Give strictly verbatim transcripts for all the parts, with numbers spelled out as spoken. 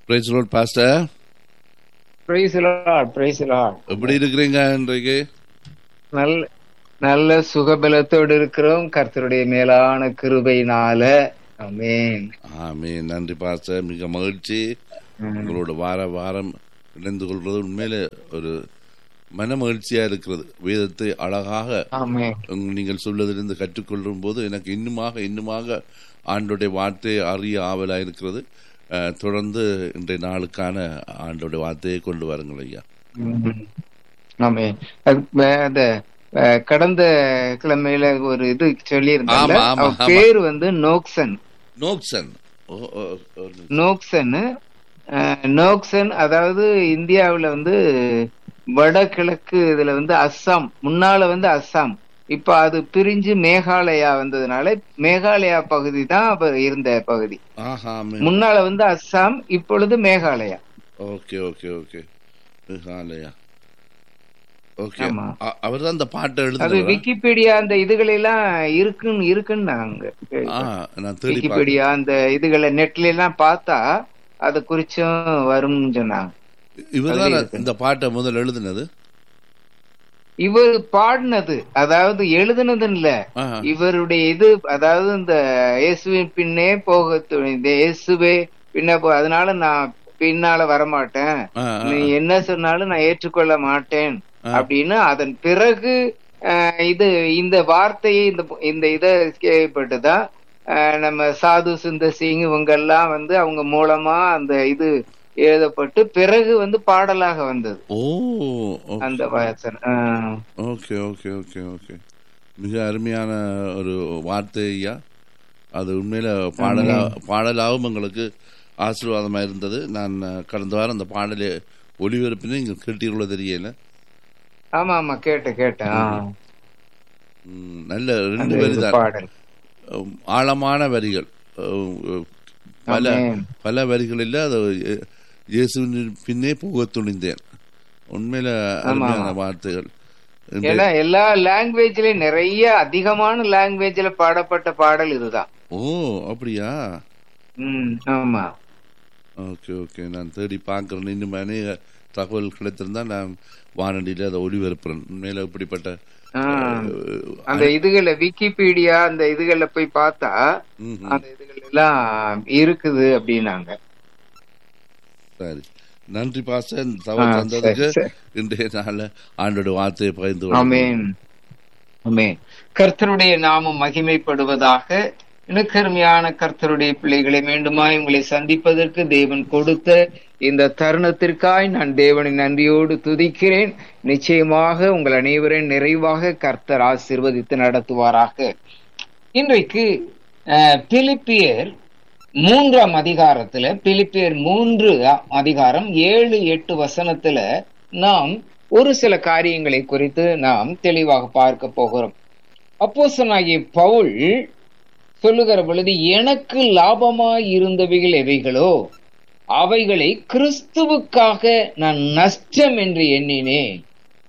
Price Lord pastor. Price Lord, price Lord. எப்படி இருக்கிறீங்க இன்றைக்கு? நல்ல நல்ல சுகபலத்தோடு இருக்கிறோம் கர்த்தருடைய மேலான கிருபையினால. ஆமென். ஆமென். நன்றி பாஸ்டர், மிக மகிழ்ச்சி உங்களோட வார வாரம் இணைந்து கொள்வது உண்மையில ஒரு மன மகிழ்ச்சியா இருக்கிறது. வேதத்தை அழகாக நீங்கள் சொல்வதிலிருந்து கற்றுக்கொள்ளும் போது எனக்கு இன்னுமாக இன்னுமாக ஆண்டோடைய வார்த்தையை அறிய ஆவலா இருக்கிறது. தொடர்ந்து இன்றைய நாளுக்கான ஆண்டோடைய வார்த்தையை கொண்டு வாருங்கள் ஐயா. கடந்த கிழமையில ஒரு இது சொல்லியிருந்தாங்க, பேரு வந்து நோக்சன். நோக்சன் நோக்சன் நோக்சன் அதாவது இந்தியாவுல வந்து வடகிழக்கு இதுல வந்து அஸ்ஸாம், முன்னால வந்து அஸ்ஸாம், இப்ப அது பிரிஞ்சு மேகாலயா வந்ததுனால மேகாலயா பகுதி தான் இருந்த பகுதி. முன்னால வந்து அஸ்ஸாம், இப்பொழுது Meghalaya. Okay okay okay Meghalaya. Okay, அவர்தான் அந்த பாட்டை எழுதுனது. அது விக்கிபீடியா அந்த இதுகளெல்லாம் இருக்குன்னு இருக்குன்னு நாங்க விக்கிபீடியா அந்த இதுகளை நெட்ல எல்லாம் பார்த்தா அது குறிச்சும் வரும்னு சொன்னாங்க. இவர்தான் இந்த பாட்டை முதல் எழுதுனது. இவர் பாடினது, அதாவது எழுதுனது இல்ல, இவருடைய இது, அதாவது இந்த இயேசுவின் பின்னே போக துணிந்த இயேசுவே பின்ன போ, அதனால நான் பின்னால வரமாட்டேன், நீ என்ன சொன்னாலும் நான் ஏற்றுக்கொள்ள மாட்டேன் அப்படின்னு. அதன் பிறகு இது இந்த வார்த்தையை இந்த இந்த இதை கேள்விப்பட்டுதான் நம்ம சாது சுந்தர் சிங் இவங்க எல்லாம் வந்து அவங்க மூலமா அந்த இது எழுதப்பட்டு பிறகு வந்து பாடலாக வந்தது. ஓ, அந்த Vasan. Okay okay okay okay மிக அருமையான ஒரு வார்த்தை ஐயா. அது உண்மையில பாடலா பாடலாகவும் எங்களுக்கு ஆசீர்வாதமா இருந்தது. நான் கடந்த வாரம் அந்த பாடலை ஒளிபரப்பினே இங்க கேட்டீர்களோ தெரியல. ஆமா ஆமா கேட்டேன் கேட்டேன். நல்ல ரெண்டு வரி தான், ஆழமான வரிகள், பல பல வரிகள் இல்ல. அது இயேசுவின் பின்னே போக துணிந்தேன். உண்மையில அருமையான வார்த்தைகள். எல்லா லாங்குவேஜ்லயும் நிறைய அதிகமான லாங்குவேஜ்ல பாடப்பட்ட பாடல் இதுதான். ஓ அப்படியா? ஆமா. ஓகே ஓகே நான் தேடி பார்க்கிறேன். இன்னும் அநேக தகவல் கிடைத்திருந்தா நான் வானொலியில அதை ஒளிபரப்புறேன். உண்மையில இப்படிப்பட்ட அந்த இதுகளை விக்கிபீடியா அந்த இதுகளை போய் பார்த்தா அந்த இதுகள் எல்லாம் இருக்குது அப்படின்னாங்க. சரி, நன்றி பாஸ்டர், தகவல் தந்ததுக்கு. இன்றைய நாள்ல ஆண்டோட வார்த்தையை பகிர்ந்து. ஆமென் ஆமென். கர்த்தருடைய நாமம் மகிமைப்படுவதாக. இனக்கருமையான கர்த்தருடைய பிள்ளைகளை மீண்டுமாய் உங்களை சந்திப்பதற்கு தேவன் கொடுத்த இந்த தருணத்திற்காய் நான் தேவனை நன்றியோடு துதிக்கிறேன். நிச்சயமாக உங்கள் அனைவரையும் நிறைவாக கர்த்தர் ஆசீர்வதித்து நடத்துவாராக. இன்றைக்கு பிலிப்பியர் மூன்றாம் அதிகாரத்துல, பிலிப்பியர் மூன்று அதிகாரம் ஏழு எட்டு வசனத்துல நாம் ஒரு சில காரியங்களை குறித்து நாம் தெளிவாக பார்க்க போகிறோம். அப்போஸ்தலனாகிய பவுல் சொல்லுகிற பொழுது, எனக்கு லாபமாய் இருந்தவைகள் எவைகளோ அவைகளை கிறிஸ்துவுக்காக நான் நஷ்டம் என்று எண்ணினேன்.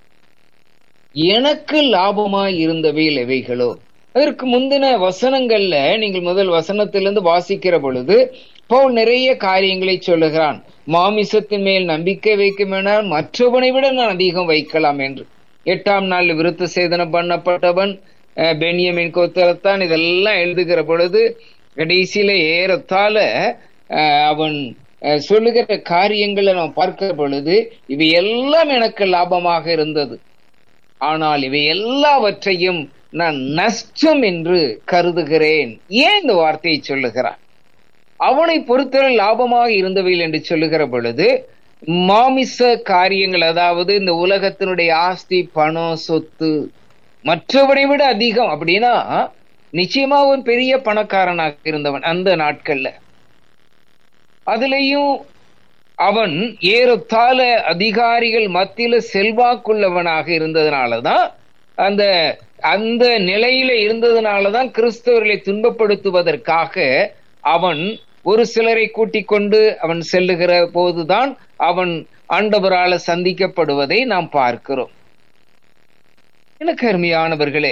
எனக்கு லாபமாய் இருந்தவைகள் எவைகளோ. அதற்கு முந்தின வசனங்கள்ல நீங்கள் முதல் வசனத்திலிருந்து வாசிக்கிற பொழுது பவுல் நிறைய காரியங்களை சொல்லுகிறான். மாமிசத்தின் மேல் நம்பிக்கை வைக்குமெனால் மற்றவனை விட நான் அதிகம் வைக்கலாம் என்று. எட்டாம் நாள் விருத்த சேதனம் பண்ணப்பட்டவன் பென்யமின் கோத்திரத்தான். இதெல்லாம் எழுதுகிற பொழுது கடைசியில ஏறத்தால அவன் சொல்லுகிற காரியங்களை நாம் பார்க்கிற பொழுது இவை எல்லாம் எனக்கு லாபமாக இருந்தது, ஆனால் இவை எல்லாவற்றையும் நான் நஷ்டம் என்று கருதுகிறேன். ஏன் இந்த வார்த்தையை சொல்லுகிறான்? அவனை பொறுத்தவரை லாபமாக இருந்தவைகள் என்று சொல்லுகிற பொழுது மாமிச காரியங்கள், அதாவது இந்த உலகத்தினுடைய ஆஸ்தி, பணம், சொத்து மற்றவனை விட அதிகம் அப்படின்னா நிச்சயமா ஒரு பெரிய பணக்காரனாக இருந்தவன் அந்த நாட்கள்ல. அதுலயும் அவன் ஏறத்தாழ அதிகாரிகள் மத்தியில செல்வாக்குள்ளவனாக இருந்ததுனாலதான், அந்த அந்த நிலையில இருந்ததுனாலதான் கிறிஸ்தவர்களை துன்பப்படுத்துவதற்காக அவன் ஒரு சிலரை கூட்டிக் கொண்டு அவன் செல்லுகிற போதுதான் அவன் ஆண்டவரால சந்திக்கப்படுவதை நாம் பார்க்கிறோம். எனக்கு அருமையானவர்களே,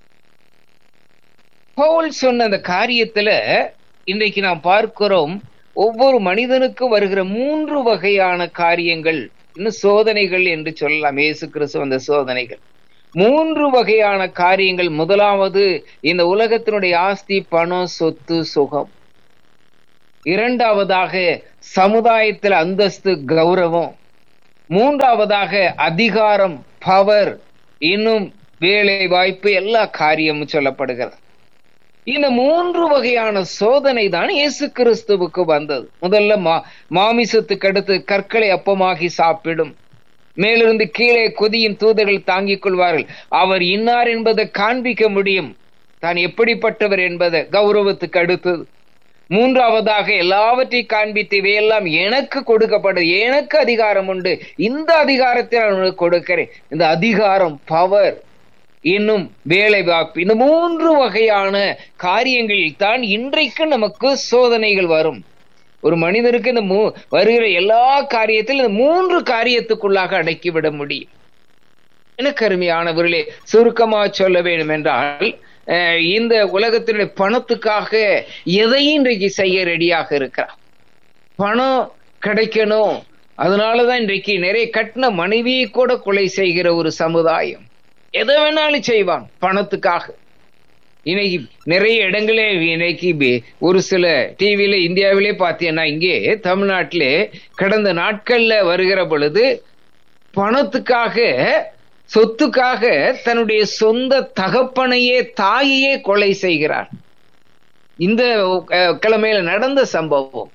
பவுல் சொன்ன அந்த காரியத்துல இன்றைக்கு நாம் பார்க்கிறோம், ஒவ்வொரு மனிதனுக்கும் வருகிற மூன்று வகையான காரியங்கள், இன்னும் சோதனைகள் என்று சொல்லலாம். இயேசு கிறிஸ்து அந்த சோதனைகள் மூன்று வகையான காரியங்கள். முதலாவது, இந்த உலகத்தினுடைய ஆஸ்தி, பணம், சொத்து, சுகம். இரண்டாவதாக சமுதாயத்தில் அந்தஸ்து, கௌரவம். மூன்றாவதாக அதிகாரம், பவர், இன்னும் வேலை வாய்ப்பு, எல்லா காரியமும் சொல்லப்படுகிறது. இந்த மூன்று வகையான சோதனை தான் இயேசு கிறிஸ்துவுக்கு வந்தது. முதல்ல மா மாமிசத்துக்கு அடுத்து கற்களை அப்பமாகி சாப்பிடும். மேலிருந்து கீழே கொதியின் தூதர்கள் தாங்கிக் கொள்வார்கள். அவர் இன்னார் என்பதை காண்பிக்க முடியும், தான் எப்படிப்பட்டவர் என்பதை. கௌரவத்துக்கு அடுத்தது. மூன்றாவதாக எல்லாவற்றையும் காண்பித்து இவையெல்லாம் எனக்கு கொடுக்கப்பட்டது, எனக்கு அதிகாரம் உண்டு, இந்த அதிகாரத்தை நான் கொடுக்கிறேன். இந்த அதிகாரம், பவர், இன்னும் வேலை வாய்ப்பு, இந்த மூன்று வகையான காரியங்களில் தான் இன்றைக்கு நமக்கு சோதனைகள் வரும். ஒரு மனிதனுக்கு இந்த மூ வருகிற எல்லா காரியத்திலும் இந்த மூன்று காரியத்துக்குள்ளாக அடக்கிவிட முடியும். எனக்கு அருமையானவர்களே, சுருக்கமா சொல்ல வேண்டும் என்றால், இந்த உலகத்தினுடைய பணத்துக்காக எதையும் இன்றைக்கு செய்ய ரெடியாக இருக்கிறார். பணம் கிடைக்கணும், அதனாலதான் இன்றைக்கு நிறைய கட்டின மனைவியை கூட கொலை செய்கிற ஒரு சமுதாயம். எதை வேணாலும் செய்வான் பணத்துக்காக. இன்னைக்கு நிறைய இடங்களே, இன்னைக்கு ஒரு சில டிவியில இந்தியாவிலே பார்த்தீங்கன்னா, இங்கே தமிழ்நாட்டிலே கடந்த நாட்கள்ல வருகிற பொழுது பணத்துக்காக, சொத்துக்காக தன்னுடைய சொந்த தகப்பனையே, தாயையே கொலை செய்கிறார். இந்த கிழமையில நடந்த சம்பவம்.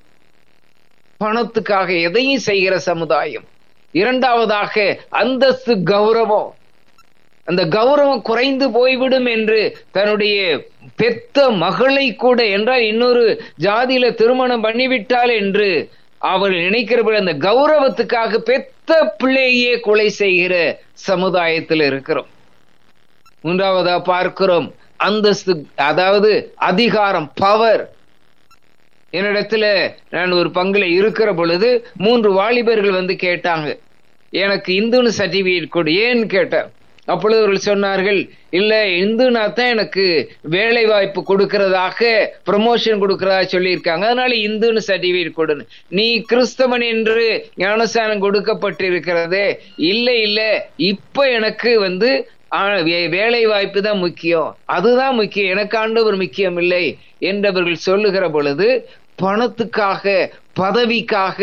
பணத்துக்காக எதையும் செய்கிற சமுதாயம். இரண்டாவதாக அந்தஸ்து, கௌரவம். அந்த கௌரவம் குறைந்து போய்விடும் என்று தன்னுடைய பெத்த மகளை கூட, என்றால் இன்னொரு ஜாதியில திருமணம் பண்ணிவிட்டால் என்று அவர்கள் நினைக்கிறபடி அந்த கௌரவத்துக்காக பெத்த பிள்ளையே கொலை செய்கிற சமுதாயத்தில் இருக்கிறோம். மூன்றாவதா பார்க்கிறோம் அந்தஸ்து, அதாவது அதிகாரம், பவர். என்னிடத்துல நான் ஒரு பங்குல இருக்கிற பொழுது மூன்று வாலிபர்கள் வந்து கேட்டாங்க, எனக்கு இந்துன்னு சர்டிபிகேட் கொடு. ஏன்னு கேட்டேன். அப்பொழுது அவர்கள் சொன்னார்கள், இல்ல இந்துனா தான் எனக்கு வேலை வாய்ப்பு கொடுக்கிறதாக, ப்ரமோஷன் கொடுக்கிறதா சொல்லியிருக்காங்க, அதனால இந்துன்னு சர்டிபிகேட் கொடுன்னு. நீ கிறிஸ்தவன் என்று ஞானஸ்தானம் கொடுக்கப்பட்டிருக்கிறதே. இல்ல இல்ல, இப்ப எனக்கு வந்து வேலை வாய்ப்பு தான் முக்கியம், அதுதான் முக்கியம், எனக்கு ஆண்டவர் முக்கியம் இல்லை என்றவர்கள் சொல்லுகிற பொழுது, பணத்துக்காக, பதவிக்காக,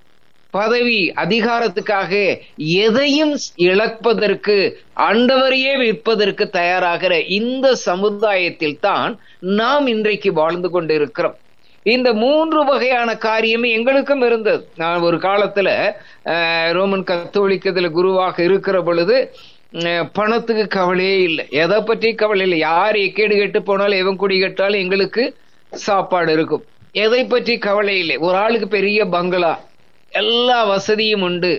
பதவி அதிகாரத்துக்காக எதையும் இழப்பதற்கு, ஆண்டவரையே விற்பதற்கு தயாராகிற இந்த சமுதாயத்தில் தான் நாம் இன்றைக்கு வாழ்ந்து கொண்டு இருக்கிறோம். இந்த மூன்று வகையான காரியம் எங்களுக்கும் இருந்தது. நான் ஒரு காலத்துல ரோமன் கத்தோலிக்கத்துல குருவாக இருக்கிற பொழுது பணத்துக்கு கவலையே இல்லை, எதை பற்றி கவலை இல்லை. யார் எக்கேடு கெட்டு போனாலும், எவன் குடி கட்டாலும் எங்களுக்கு சாப்பாடு இருக்கும். எதை பற்றி கவலை இல்லை. ஒரு ஆளுக்கு பெரிய பங்களா, எல்லா வசதியும் உண்டு.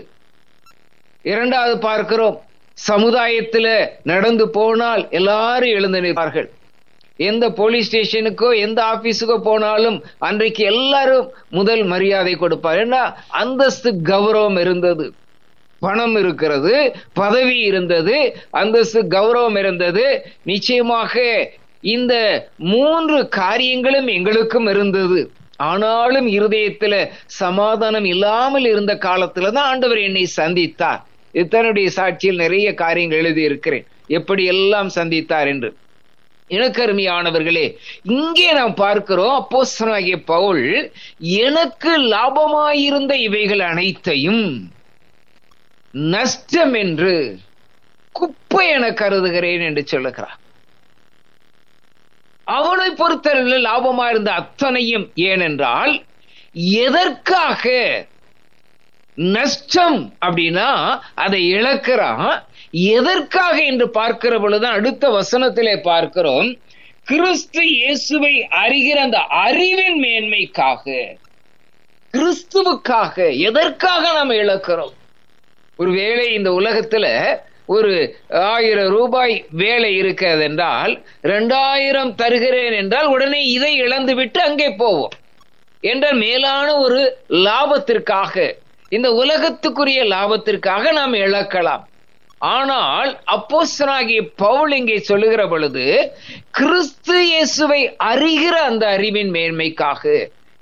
இரண்டாவது பார்க்கிறோம், சமுதாயத்துல நடந்து போனால் எல்லாரும் எழுந்து நிற்பார்கள். எந்த போலீஸ் ஸ்டேஷனுக்கோ எந்த ஆபீஸுக்கோ போனாலும் அன்றைக்கு எல்லாரும் முதல் மரியாதை கொடுப்பார். ஏன்னா அந்தஸ்து, கௌரவம் இருந்தது, பணம் இருக்கிறது, பதவி இருந்தது, அந்தஸ்து, கௌரவம் இருந்தது. நிச்சயமாக இந்த மூன்று காரியங்களும் எங்களுக்கும் இருந்தது. ஆனாலும் இருதயத்துல சமாதானம் இல்லாமல் இருந்த காலத்துல தான் ஆண்டவர் என்னை சந்தித்தார். இத்தனுடைய சாட்சியில் நிறைய காரியங்கள் எழுதி இருக்கிறேன், எப்படி எல்லாம் சந்தித்தார் என்று. எனக்கு அருமையானவர்களே, இங்கே நாம் பார்க்கிறோம், அப்போஸ்தலனாகிய பவுல் எனக்கு லாபமாயிருந்த இவைகள் அனைத்தையும் நஷ்டம் என்று குப்பை என கருதுகிறேன் என்று சொல்லுகிறார். அவனை பொறுத்தவரையில் லாபமா இருந்த அத்தனையும், ஏனென்றால் எதற்காக நஷ்டம் அப்படின்னா அதை இழக்கிறான். எதற்காக என்று பார்க்கிற பொழுதுதான் அடுத்த வசனத்திலே பார்க்கிறோம், கிறிஸ்து இயேசுவை அறிகிற அந்த அறிவின் மேன்மைக்காக, கிறிஸ்துவுக்காக. எதற்காக நாம் இழக்கிறோம்? ஒருவேளை இந்த உலகத்துல ஒரு ஆயிரம் ரூபாய் வேலை இருக்கிறது என்றால், இரண்டாயிரம் தருகிறேன் என்றால் உடனே இதை இழந்து விட்டு அங்கே போவோம் என்ற மேலான ஒரு லாபத்திற்காக, இந்த உலகத்துக்குரிய லாபத்திற்காக நாம் இழக்கலாம். ஆனால் அப்போஸ்தலனாகிய பவுல் இங்கே சொல்லுகிற பொழுது, கிறிஸ்து இயேசுவை அறிகிற அந்த அறிவின் மேன்மைக்காக,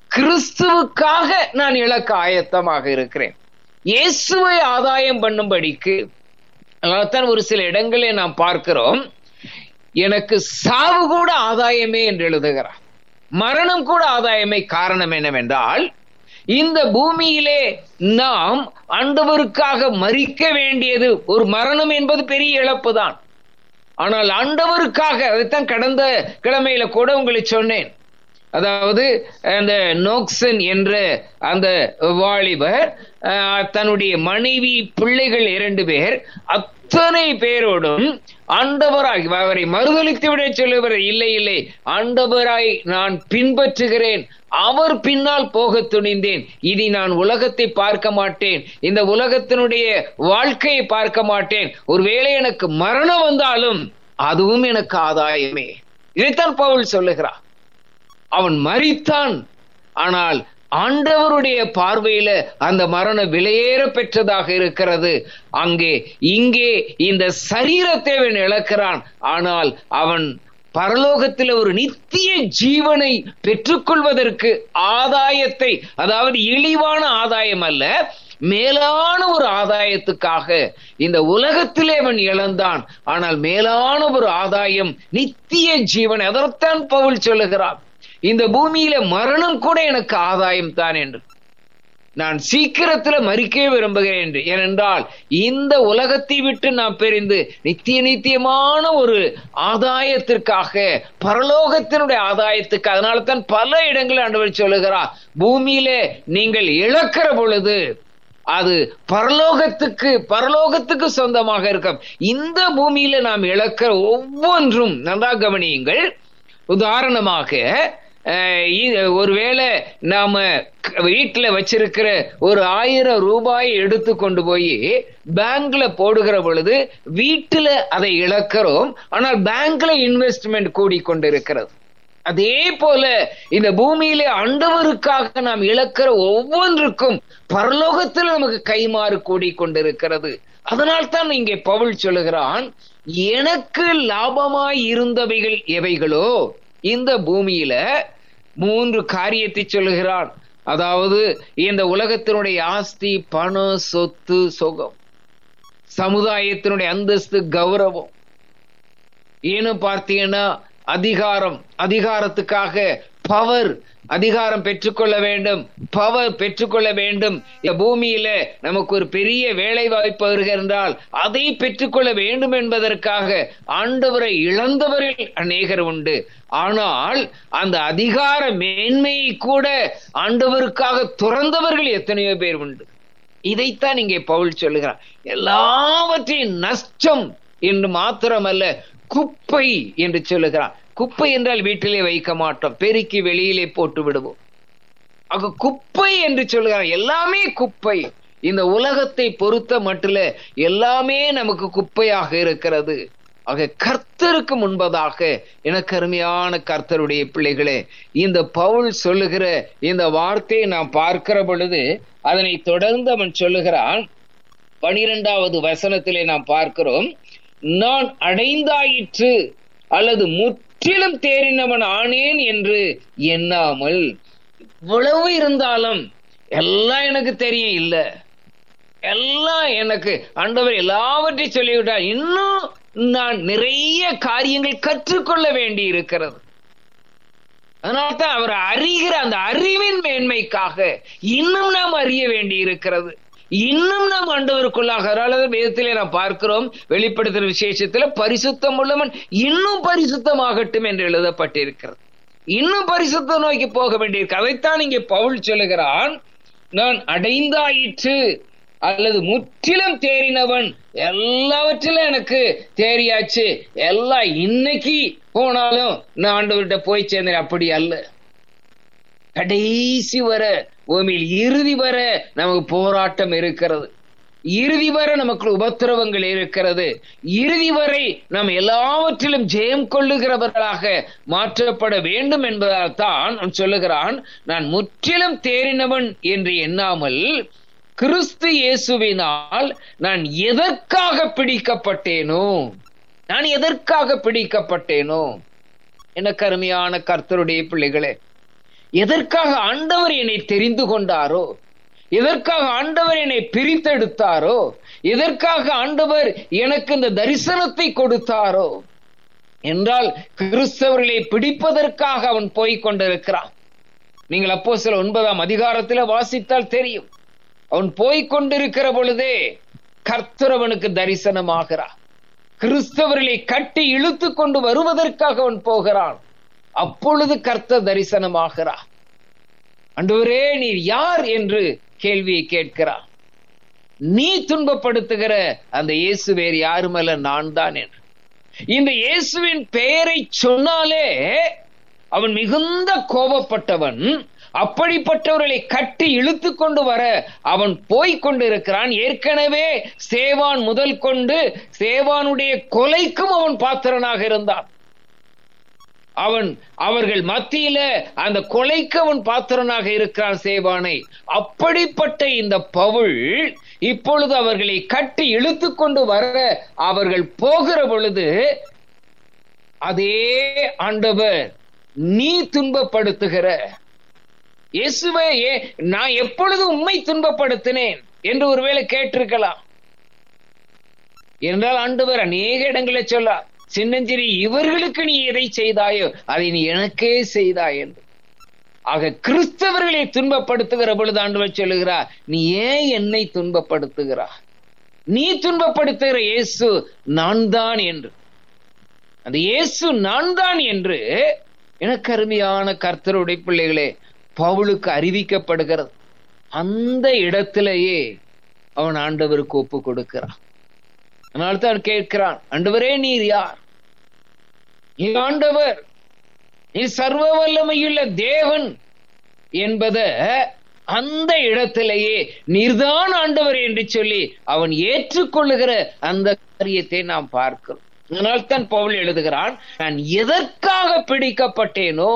கிறிஸ்துவுக்காக நான் இழக்க ஆயத்தமாக இருக்கிறேன். இயேசுவை ஆதாயம் பண்ணும்படிக்கு. அதனால்தான் ஒரு சில இடங்களே நாம் பார்க்கிறோம், எனக்கு சாவு கூட ஆதாயமே என்று எழுதுகிறார், மரணம் கூட ஆதாயமே. காரணம் என்னவென்றால், இந்த பூமியிலே நாம் ஆண்டவருக்காக மரிக்க வேண்டியது ஒரு மரணம் என்பது பெரிய இழப்பு தான். ஆனால் ஆண்டவருக்காக, அதைத்தான் கடந்த கிழமையில கூட உங்களுக்கு சொன்னேன். அதாவது அந்த நோக்சன் என்ற அந்த வாலிபர் தன்னுடைய மனைவி பிள்ளைகள் இரண்டு பேர் அத்தனை பேரோடும் ஆண்டவராய் அவரை மறுதலித்து விட சொல்லுவார். இல்லை இல்லை, ஆண்டவராய் நான் பின்பற்றுகிறேன், அவர் பின்னால் போக துணிந்தேன். இனி நான் உலகத்தை பார்க்க மாட்டேன், இந்த உலகத்தினுடைய வாழ்க்கையை பார்க்க மாட்டேன். ஒருவேளை எனக்கு மரணம் வந்தாலும் அதுவும் எனக்கு ஆதாயமே. இதைத்தான் பவுல் சொல்லுகிறார். அவன் மரித்தான், ஆனால் ஆண்டவருடைய பார்வையில அந்த மரணம் விலையேற பெற்றதாக இருக்கிறது. அங்கே இங்கே இந்த சரீரத்தை அவன் இழக்கிறான், ஆனால் அவன் பரலோகத்தில் ஒரு நித்திய ஜீவனை பெற்றுக்கொள்வதற்கு ஆதாயத்தை, அதாவது இழிவான ஆதாயம் அல்ல, மேலான ஒரு ஆதாயத்துக்காக இந்த உலகத்திலே அவன் இழந்தான். ஆனால் மேலான ஒரு ஆதாயம் நித்திய ஜீவனை. அதற்கான் பவுல் சொல்லுகிறான், இந்த பூமியில மரணம் கூட எனக்கு ஆதாயம் தான் என்று. நான் சீக்கிரத்துல மரிக்க விரும்புகிறேன் என்று. ஏனென்றால் இந்த உலகத்தை விட்டு நான் பிரிந்து நித்திய நித்தியமான ஒரு ஆதாயத்திற்காக, பரலோகத்தினுடைய ஆதாயத்துக்கு. அதனால தான் பல இடங்களில் ஆண்டவர் சொல்லுகிறார், பூமியில நீங்கள் இழக்கிற பொழுது அது பரலோகத்துக்கு பரலோகத்துக்கு சொந்தமாக இருக்கும். இந்த பூமியில நாம் இழக்கிற ஒவ்வொன்றும் நன்றாக கவனியுங்கள். உதாரணமாக, ஒருவேளை நாம வீட்டுல வச்சிருக்கிற ஒரு ஆயிரம் ரூபாயை எடுத்து கொண்டு போய் பேங்க்ல போடுகிற பொழுது வீட்டுல அதை இழக்கிறோம், ஆனால் பேங்க்ல இன்வெஸ்ட்மெண்ட் கூடிக்கொண்டிருக்கிறது. அதே போல இந்த பூமியிலே ஆண்டவருக்காக நாம் இழக்கிற ஒவ்வொன்றுக்கும் பரலோகத்தில் நமக்கு கைமாறு கூடிக்கொண்டிருக்கிறது. அதனால்தான் இங்கே பவுல் சொல்லுகிறான், எனக்கு லாபமாய் இருந்தவைகள் எவைகளோ, இந்த பூமியில மூன்று காரியத்தை சொல்லுகிறான். அதாவது இந்த உலகத்தினுடைய ஆஸ்தி, பணம், சொத்து, சுகம், சமுதாயத்தினுடைய அந்தஸ்து, கௌரவம், ஏன்னு பார்த்தீங்கன்னா அதிகாரம், அதிகாரத்துக்காக பவர், அதிகாரம் பெற்றுக்கொள்ள வேண்டும், பவர் பெற்றுக்கொள்ள வேண்டும். பூமியில நமக்கு ஒரு பெரிய வேலை வாய்ப்பு வருகிறால் அதை பெற்றுக்கொள்ள வேண்டும் என்பதற்காக ஆண்டவரை இழந்தவர்கள் அநேகர் உண்டு. ஆனால் அந்த அதிகார மேன்மையை கூட ஆண்டவருக்காக துறந்தவர்கள் எத்தனையோ பேர் உண்டு. இதைத்தான் இங்கே பவுல் சொல்லுகிறார். எல்லாவற்றையும் நஷ்டம் என்று மாத்திரமல்ல, குப்பை என்று சொல்லுகிறார். குப்பை என்றால் வீட்டிலே வைக்க மாட்டோம், பெருக்கி வெளியிலே போட்டு விடுவோம். ஆக குப்பை என்று சொல்லுகிறார். எல்லாமே குப்பை. இந்த உலகத்தை பொறுத்த மட்டும் எல்லாமே நமக்கு குப்பையாக இருக்கிறது. ஆக கர்த்தருக்கு முன்பதாக, எனக்கு அருமையான கர்த்தருடைய பிள்ளைகளே, இந்த பவுல் சொல்லுகிற இந்த வார்த்தையை நாம் பார்க்கிற பொழுது அதனை தொடர்ந்து அவன் சொல்லுகிறான். பனிரெண்டாவது வசனத்திலே நாம் பார்க்கிறோம், நான் அடைந்தாயிற்று அல்லது முற்றிலும் தேறினவன் ஆனேன் என்று எண்ணாமல். இவ்வளவு இருந்தாலும் எல்லாம் எனக்கு தெரியும் இல்ல, எல்லாம் எனக்கு ஆண்டவர் எல்லாவற்றையும் சொல்லிவிட்டார், இன்னும் நான் நிறைய காரியங்கள் கற்றுக்கொள்ள வேண்டி இருக்கிறது. அதனால்தான் அவர் அறிகிற அந்த அறிவின் மேன்மைக்காக இன்னும் நாம் அறிய வேண்டி இருக்கிறது. இன்னும் நாம் ஆண்டவருக்குள்ளாக வேதத்திலே நாம் பார்க்கிறோம், வெளிப்படுத்துகிற விசேஷத்துல பரிசுத்தம் உள்ளவன் இன்னும் பரிசுத்தமாகட்டும் என்று எழுதப்பட்டிருக்கிறது. இன்னும் பரிசுத்த நோக்கி போக வேண்டியிருக்கு. அதைத்தான் இங்கே பவுல் சொல்லுகிறான், நான் அடைந்தாயிற்று அல்லது முற்றிலும் தேறினவன். எல்லாவற்றிலும் எனக்கு தேறியாச்சு, எல்லாம் இன்னைக்கு போனாலும் நான் ஆண்டவர்கிட்ட போய் சேர்ந்தேன். அப்படி அல்ல. கடைசி வர, பூமியில் இறுதி வர நமக்கு போராட்டம் இருக்கிறது. இறுதி வரை நமக்கு உபத்திரவங்கள் இருக்கிறது. இறுதி வரை நாம் எல்லாவற்றிலும் ஜெயம் கொள்ளுகிறவர்களாக மாற்றப்பட வேண்டும் என்பதால் தான் சொல்லுகிறான், நான் முற்றிலும் தேறினவன் என்று எண்ணாமல் கிறிஸ்து இயேசுவினால் நான் எதற்காக பிடிக்கப்பட்டேனோ, நான் எதற்காக பிடிக்கப்பட்டேனோ. எனக்கு அருமையான கர்த்தருடைய பிள்ளைகளே, எதற்காக ஆண்டவர் என்னை தெரிந்து கொண்டாரோ, எதற்காக ஆண்டவர் என்னை பிரித்தெடுத்தாரோ, எதற்காக ஆண்டவர் எனக்கு இந்த தரிசனத்தை கொடுத்தாரோ என்றால் கிறிஸ்தவர்களை பிடிப்பதற்காக அவன் போய்க் கொண்டிருக்கிறான். நீங்கள் அப்போஸ்தலர் ஒன்பதாம் அதிகாரத்தில் வாசித்தால் தெரியும். அவன் போய்க் கொண்டிருக்கிற பொழுதே கர்த்தர் அவனுக்கு தரிசனமாகிறார். கிறிஸ்தவர்களை கட்டி இழுத்து கொண்டு வருவதற்காக அவன் போகிறான். அப்பொழுது கர்த்தர் தரிசனமாகிறார். ஆண்டவரே நீர் யார் என்று கேள்வியை கேட்கிறார். நீ துன்பப்படுத்துகிற அந்த இயேசு வேறு யாருமல்ல, நான் தான் என்று. இந்த இயேசுவின் பெயரை சொன்னாலே அவன் மிகுந்த கோபப்பட்டவன். அப்படிப்பட்டவர்களை கட்டி இழுத்து கொண்டு வர அவன் போய்க் கொண்டிருக்கிறான். ஏற்கனவே சேவான் முதல் கொண்டு சேவானுடைய கொலைக்கும் அவன் பாத்திரனாக இருந்தான். அவன் அவர்கள் மத்தியில அந்த கொலைக்கு அவன் பாத்திரனாக இருக்கிறான் சேவானை. அப்படிப்பட்ட இந்த பவுல் இப்பொழுது அவர்களை கட்டி இழுத்து கொண்டு வர அவர்கள் போகிற பொழுது அதே ஆண்டவர் நீ துன்பப்படுத்துகிற இயேசுவே, நான் எப்பொழுது உம்மை துன்பப்படுத்தினேன் என்று ஒருவேளை கேட்டிருக்கலாம். என்றால் ஆண்டவர் அநேக இடங்களை சொல்ல, சின்னஞ்சிறி இவர்களுக்கு நீ எதை செய்தாயோ அதை நீ எனக்கே செய்தாய் என்று. ஆக கிறிஸ்தவர்களை துன்பப்படுத்துகிற பொழுது ஆண்டவர் சொல்லுகிறார், நீ ஏன் என்னை துன்பப்படுத்துகிறாய்? நீ துன்பப்படுத்துகிற இயேசு நான் தான் என்று. அந்த இயேசு நான் தான் என்று எனக்கு அருமையான கர்த்தருடைய பிள்ளைகளே பவுலுக்கு அறிவிக்கப்படுகிறது. அந்த இடத்திலேயே அவன் ஆண்டவருக்கு ஒப்பு கொடுக்கிறான். அதனால்தான் கேட்கிறான், ஆண்டவரே நீர் யார்? நீ ஆண்டவர், நீ சர்வ வல்லமையுள்ள தேவன் என்பத அந்த இடத்திலேயே நீர்தான் ஆண்டவர் என்று சொல்லி அவன் ஏற்றுக்கொள்ளுகிற அந்த காரியத்தை நாம் பார்க்கிறோம். அதனால்தான் பவுல் எழுதுகிறான், நான் எதற்காக பிடிக்கப்பட்டேனோ,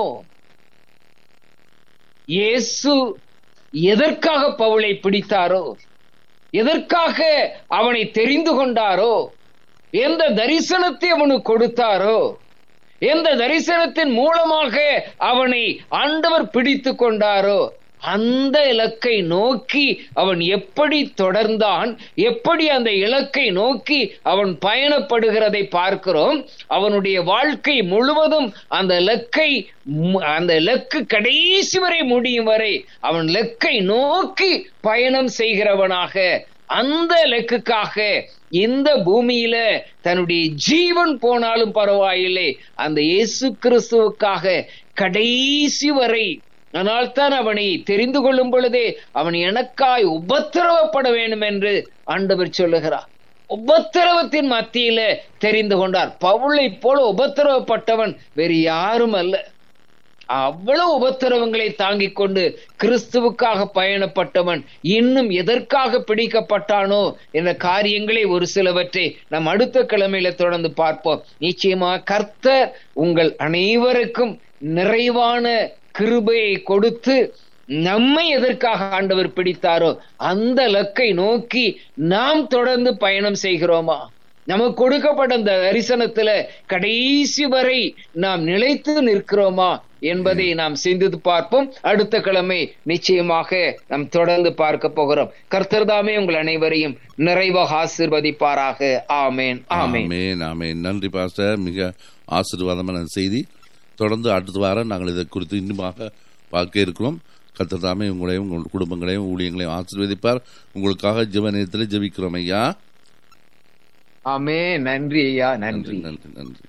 இயேசு எதற்காக பவுலை பிடித்தாரோ, எதற்காக அவனை தெரிந்து கொண்டாரோ, எந்த தரிசனத்தை அவனுக்கு கொடுத்தாரோ, எந்த தரிசனத்தின் மூலமாக அவனை ஆண்டவர் பிடித்து கொண்டாரோ, அந்த இலக்கை நோக்கி அவன் எப்படி தொடர்ந்தான், எப்படி அந்த இலக்கை நோக்கி அவன் பயணப்படுகிறதை பார்க்கிறோம். அவனுடைய வாழ்க்கை முழுவதும் அந்த இலக்கை அந்த இலக்கு கடைசி வரை முடியும் வரை அவன் இலக்கை நோக்கி பயணம் செய்கிறவனாக, அந்த இலக்குக்காக இந்த பூமியில தன்னுடைய ஜீவன் போனாலும் பரவாயில்லை, அந்த இயேசு கிறிஸ்துவுக்காக கடைசி வரை. அதனால்தான் அவனை தெரிந்து கொள்ளும் பொழுதே அவன் எனக்காய் உபத்திரவப்பட வேண்டும் என்று ஆண்டவர் சொல்லுகிறார். உபத்திரவத்தின் மத்தியில தெரிந்து கொண்டார். பவுலை போல உபத்திரவப்பட்டவன் வேறு யாரும் அல்ல. அவ்வளவு உபத்திரவங்களை தாங்கிக் கொண்டு கிறிஸ்துவுக்காக பயணப்பட்டவன் இன்னும் எதற்காக பிடிக்கப்பட்டானோ என்ற காரியங்களை ஒரு சிலவற்றை நாம் அடுத்த கிழமையில தொடர்ந்து பார்ப்போம். நிச்சயமா கர்த்தர் உங்கள் அனைவருக்கும் நிறைவான கிருபையை கொடுத்து நம்மை எதற்காக ஆண்டவர் பிடித்தாரோ அந்த இலக்கை நோக்கி நாம் தொடர்ந்து பயணம் செய்கிறோமா? நமக்கு கொடுக்கப்பட்ட இந்த தரிசனத்துல கடைசி வரை நாம் நிலைத்து நிற்கிறோமா என்பதை நாம் சிந்தித்து பார்ப்போம். அடுத்த கிழமை நிச்சயமாக நாம் தொடர்ந்து பார்க்க போகிறோம். கர்த்தர் தாமே உங்கள் அனைவரையும் நிறைவாக ஆசீர்வதிப்பாராக. ஆமேன், ஆமேன், ஆமேன். நன்றி பாஸ்டர், மிக ஆசீர்வாதமான செய்தி. தொடர்ந்து அடுத்த வாரம் நாங்கள் இதை குறித்து இன்னுமாக பார்க்க இருக்கிறோம். கர்த்தர் தாமே உங்களையும் உங்கள் குடும்பங்களையும் ஊழியங்களையும் ஆசீர்வதிப்பார். உங்களுக்காக ஜெப நேரத்தில் ஜெபிக்கிறோம் ஐயா. ஆமே. நன்றி ஐயா, நன்றி, நன்றி, நன்றி.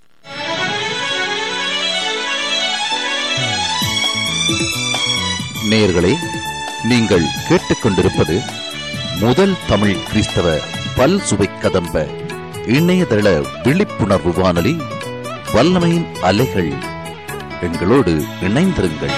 நேயர்களே, நீங்கள் கேட்டுக்கொண்டிருப்பது முதல் தமிழ் கிறிஸ்தவ பல் சுவை கதம்ப இணையதள விழிப்புணர்வு வானொலி வல்லமையின் அலைகள். எங்களோடு இணைந்திருங்கள்.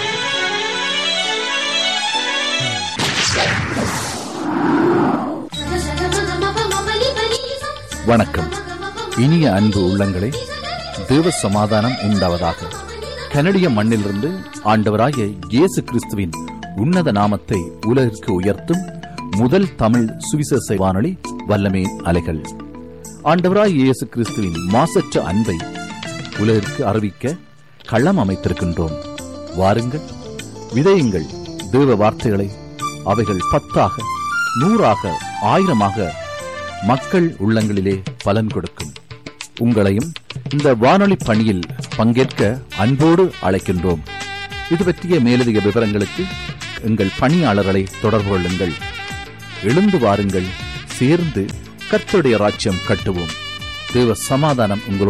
வணக்கம். இனிய அன்பு உள்ளங்களே, தேவ சமாதானம் உண்டாவதாக. கனடிய மண்ணிலிருந்து ஆண்டவராகிய இயேசு கிறிஸ்துவின் உன்னத நாமத்தை உலகிற்கு உயர்த்தும் முதல் தமிழ் சுவிசேஷ வானொலி வல்லமையின் அலைகள். ஆண்டவராகிய இயேசு கிறிஸ்துவின் மாசற்ற அன்பை உலகிற்கு அறிவிக்க களம் அமைத்திருக்கின்றோம். வாருங்கள், விதையுங்கள் தேவ வார்த்தைகளை. அவைகள் பத்தாக, நூறாக, ஆயிரமாக மக்கள் உள்ளங்களிலே பலன் கொடுக்கும். உங்களையும் இந்த வானொலி பணியில் பங்கேற்க அன்போடு அழைக்கின்றோம். இது பற்றிய மேலதிக விவரங்களுக்கு எங்கள் பணியாளர்களை தொடர்பு கொள்ளுங்கள். எழுந்து வாருங்கள், சேர்ந்து கர்த்தருடைய ராஜ்யம் கட்டுவோம். தேவ சமாதானம் உங்களோடு